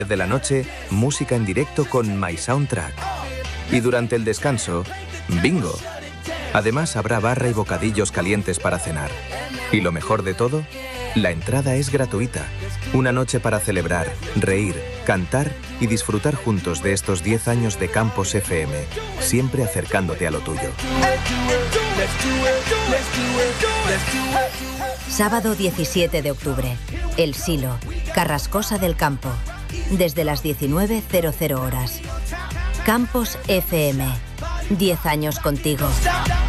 de la noche, música en directo con My Soundtrack. Y durante el descanso, bingo. Además, habrá barra y bocadillos calientes para cenar. Y lo mejor de todo, la entrada es gratuita. Una noche para celebrar, reír, cantar y disfrutar juntos de estos 10 años de Campos FM, siempre acercándote a lo tuyo. Sábado 17 de octubre, El Silo, Carrascosa del Campo, desde las 19:00 horas. Campos FM, 10 años contigo.